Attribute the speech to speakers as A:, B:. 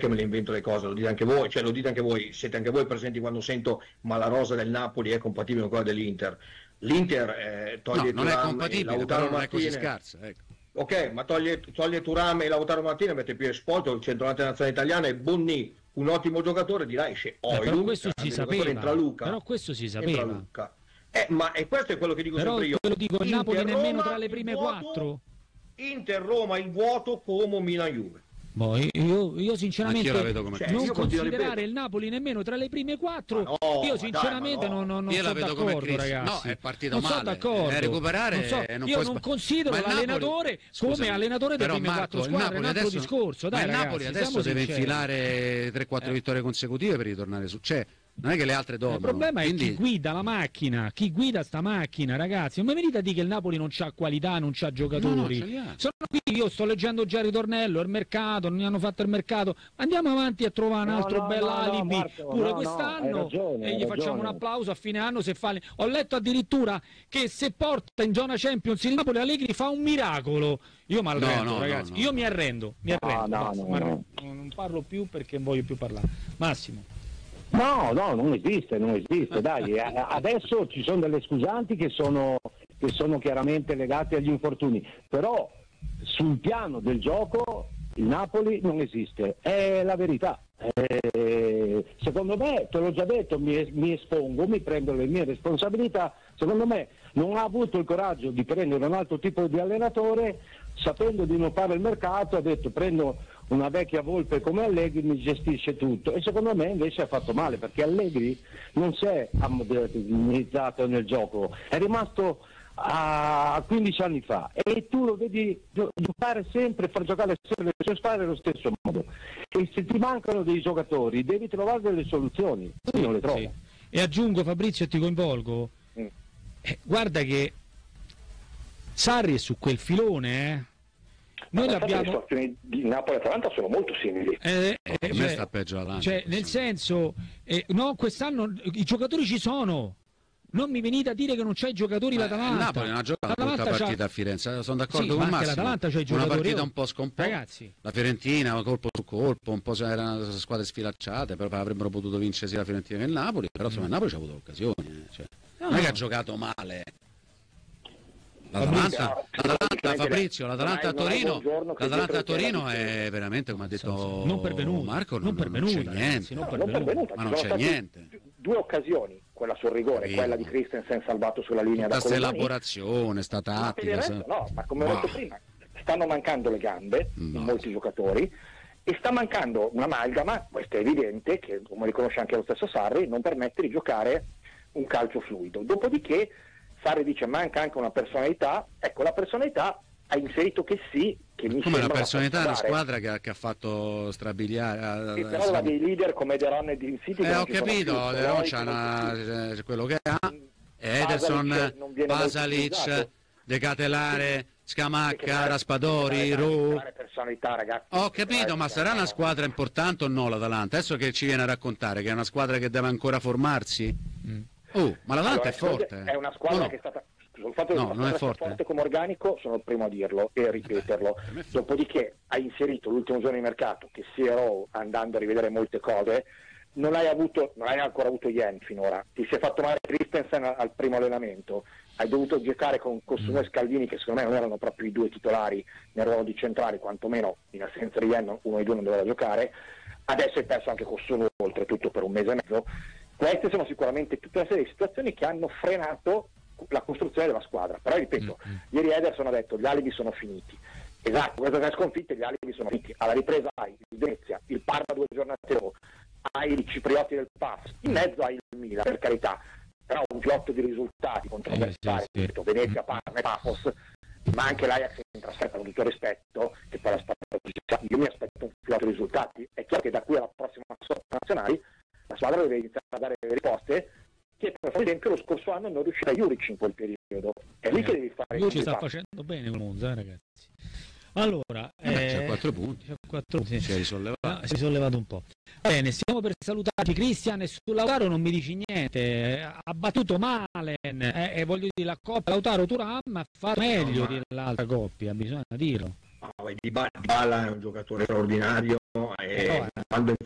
A: che me le invento le cose, lo dite anche voi, cioè lo dite anche voi, siete anche voi presenti quando sento ma la rosa del Napoli è compatibile con quella dell'Inter. L'Inter toglie
B: non è
A: Thuram e
B: compatibile,
A: Lautaro
B: però non è così
A: Martinez.
B: scarsa, ecco.
A: Ok, ma toglie Thuram e Lautaro Martinez, mette più Esposito, il centravanti nazionale italiana, e Bonni, un ottimo giocatore, dirà esce
C: però questo si sapeva,
A: entra Luca,
C: però questo si sapeva.
A: Luca. Ma e questo è quello che dico
C: però
A: sempre io.
C: Però lo dico, il Napoli nemmeno tra le prime
A: vuoto,
C: 4.
A: Inter Roma il vuoto come Milan Juve.
C: Boh, io sinceramente non considerare il Napoli nemmeno tra le prime 4, io sinceramente non sono d'accordo, ragazzi.
B: No, è partito
C: non
B: male,
C: sono d'accordo.
B: È recuperare,
C: io non considero l'allenatore come allenatore delle prime 4 squadre, è un altro discorso. Dai,
B: il Napoli adesso deve infilare 3-4 vittorie consecutive per ritornare su. Non è che le altre dormono.
C: Il problema è chi guida la macchina, chi guida sta macchina, ragazzi. Non mi venite a dire che il Napoli non c'ha qualità, non c'ha giocatori. Sono qui, io sto leggendo già il ritornello, il mercato, non hanno fatto il mercato. Andiamo avanti a trovare un altro bel alibi
D: Marco,
C: pure quest'anno e gli facciamo un applauso a fine anno se fa. Ho letto addirittura che se porta in zona Champions il Napoli, Allegri fa un miracolo. Io mi arrendo, ragazzi. Io mi arrendo. Non parlo più perché non voglio più parlare. Massimo.
D: No, non esiste, dai, adesso ci sono delle scusanti che sono chiaramente legate agli infortuni, però sul piano del gioco il Napoli non esiste, è la verità. Secondo me, te l'ho già detto, mi espongo, mi prendo le mie responsabilità, secondo me non ha avuto il coraggio di prendere un altro tipo di allenatore, sapendo di non fare il mercato, ha detto prendo una vecchia volpe come Allegri, mi gestisce tutto, e secondo me invece ha fatto male, perché Allegri non si è modernizzato nel gioco, è rimasto a 15 anni fa, e tu lo vedi giocare sempre, far giocare sempre le sue squadre allo stesso modo, e se ti mancano dei giocatori devi trovare delle soluzioni, lui non le trova.
C: Sì. E aggiungo, Fabrizio, e ti coinvolgo, guarda che Sarri è su quel filone, Noi l'abbiamo... Le
E: situazioni di Napoli e Atalanta sono molto simili.
B: A me sta peggio l'Atalanta.
C: Cioè, nel senso, no, quest'anno i giocatori ci sono. Non mi venite a dire che non c'è i giocatori l'Atalanta.
B: Il Napoli non ha giocato tutta la partita a Firenze, sono d'accordo con Massimo.
C: L'Atalanta c'ha i giocatori.
B: Una partita un po' scomposta.
C: Ragazzi.
B: La Fiorentina, colpo su colpo, un po' erano squadre sfilacciate, però avrebbero potuto vincere sia la Fiorentina che il Napoli, però insomma il Napoli ci ha avuto occasioni. Cioè. Non è che ha giocato male. L'Atalanta, Fabrizio, l'Atalanta a Torino è veramente, come ha detto
C: non pervenuto,
B: Marco,
C: non
B: c'è niente.
E: Ma
B: non c'è niente.
E: Due occasioni, quella sul rigore, quella di Christensen salvato sulla linea da Colombani.
B: Questa elaborazione, sta tattica.
E: No, ma come ho detto prima, stanno mancando le gambe in molti giocatori e sta mancando un'amalgama, questo è evidente, che come riconosce anche lo stesso Sarri, non permette di giocare un calcio fluido. Dopodiché Sarri dice manca anche una personalità, ecco, la personalità ha inserito che sì, che mi
B: come
E: sembra
B: una personalità, una squadra
E: che
B: ha fatto strabiliare.
E: Però ha dei leader come De Ron e Dean City.
B: Ho capito, De Ron c'ha quello che ha, Ederson, Pasalic, De Catelare, Scamacca, Raspadori, Ru. Ho capito, ma sarà una squadra importante o no l'Atalanta? Adesso che ci viene a raccontare che è una squadra che deve ancora formarsi? Ma l'Atalanta è forte.
E: È una squadra che è stata... Sul fatto che non è forte come organico sono il primo a dirlo e a ripeterlo. Dopodiché hai inserito l'ultimo giorno di mercato che andando a rivedere molte cose, non hai ancora avuto Yen finora, ti sei fatto male Christensen al primo allenamento, hai dovuto giocare con Cossone e Scalvini che secondo me non erano proprio i due titolari nel ruolo di centrali, quantomeno in assenza di Yen uno dei due non doveva giocare, adesso hai perso anche Cossone oltretutto per un mese e mezzo. Queste sono sicuramente tutta una serie di situazioni che hanno frenato la costruzione della squadra, però ripeto, ieri Ederson ha detto gli alibi sono finiti, esatto, questa è sconfitta, gli alibi sono finiti, alla ripresa hai il Venezia, il Parma 2 giornate dopo, hai i ciprioti del PAF, in mezzo hai il Milan, per carità, però un filotto di risultati controversali, Venezia, Parma e Pafos, ma anche l'Ajax in trasferta, con tutto il rispetto, che poi io mi aspetto un filotto di risultati, è chiaro che da qui alla prossima nazionali la squadra deve iniziare a dare le risposte che per esempio lo scorso anno non riusciva Juric in quel periodo, è lì che devi fare.
C: Juric sta facendo bene con Monza, ragazzi. Allora
B: c'è 4 punti,
C: sì.
B: Si è risollevato.
C: No, si è sollevato un po'. Bene, stiamo per salutarci. Cristian, e su Lautaro non mi dici niente, ha battuto Malen, e voglio dire, la coppia Lautaro Thuram ha fatto meglio dell'altra coppia, bisogna dirlo.
A: Dybala è un giocatore straordinario, quando